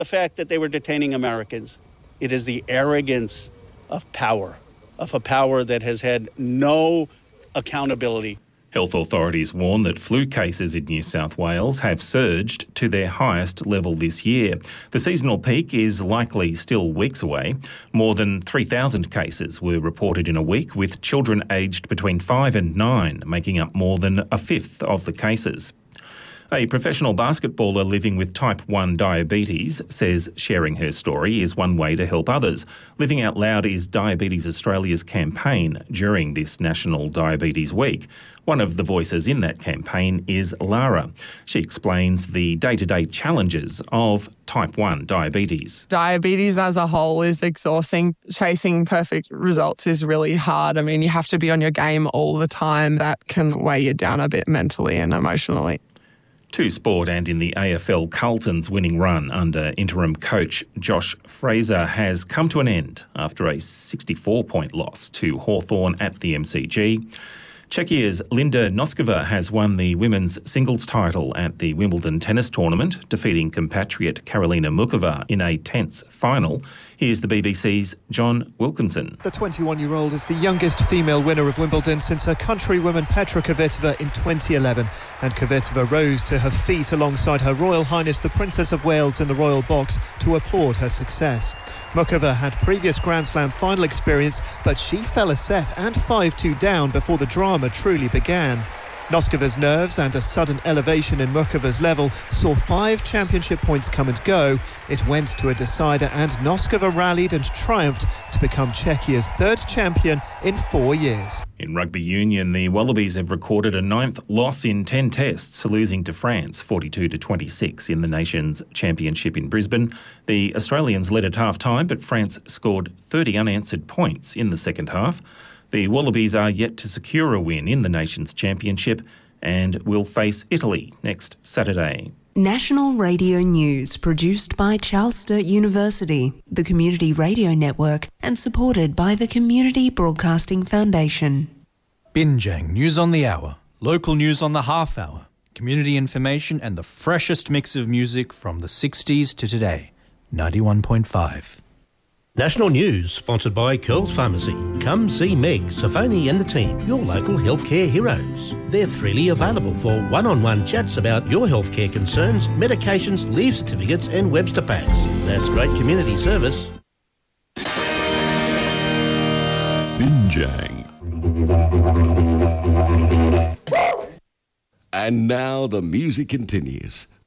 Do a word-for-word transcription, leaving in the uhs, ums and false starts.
the fact that they were detaining Americans. It is the arrogance of power, of a power that has had no accountability. Health authorities warn that flu cases in New South Wales have surged to their highest level this year. The seasonal peak is likely still weeks away. More than three thousand cases were reported in a week, with children aged between five and nine making up more than a fifth of the cases. A professional basketballer living with type one diabetes says sharing her story is one way to help others. Living Out Loud is Diabetes Australia's campaign during this National Diabetes Week. One of the voices in that campaign is Lara. She explains the day-to-day challenges of type one diabetes. Diabetes as a whole is exhausting. Chasing perfect results is really hard. I mean, you have to be on your game all the time. That can weigh you down a bit mentally and emotionally. To sport, and in the A F L, Carlton's winning run under interim coach Josh Fraser has come to an end after a sixty-four point loss to Hawthorn at the M C G. Czechia's Linda Noskova has won the women's singles title at the Wimbledon tennis tournament, defeating compatriot Karolina Mukova in a tense final. Here's the B B C's John Wilkinson. The twenty-one-year-old is the youngest female winner of Wimbledon since her countrywoman Petra Kvitova in twenty eleven. And Kvitova rose to her feet alongside Her Royal Highness the Princess of Wales in the Royal Box to applaud her success. Mukova had previous Grand Slam final experience, but she fell a set and five two down before the drama truly began. Noskova's nerves and a sudden elevation in Mukova's level saw five championship points come and go. It went to a decider and Noskova rallied and triumphed to become Czechia's third champion in four years. In rugby union, the Wallabies have recorded a ninth loss in ten tests, losing to France forty-two to twenty-six in the nation's championship in Brisbane. The Australians led at half-time, but France scored thirty unanswered points in the second half. The Wallabies are yet to secure a win in the nation's championship and will face Italy next Saturday. National Radio News, produced by Charles Sturt University, the Community Radio Network, and supported by the Community Broadcasting Foundation. Binjang News on the Hour, local news on the half hour, community information and the freshest mix of music from the sixties to today. ninety-one point five. National News, sponsored by Curls Pharmacy. Come see Meg, Safoni and the team, your local healthcare heroes. They're freely available for one-on-one chats about your healthcare concerns, medications, leave certificates and Webster packs. That's great community service. Binjang. And now the music continues.